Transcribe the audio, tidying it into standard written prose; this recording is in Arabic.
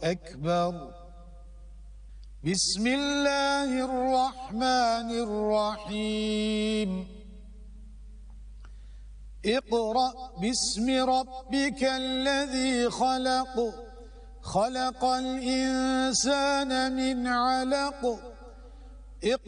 أكبر. بسم الله الرحمن الرحيم. اقرأ باسم ربك الذي خلق. خلق الإنسان من علق.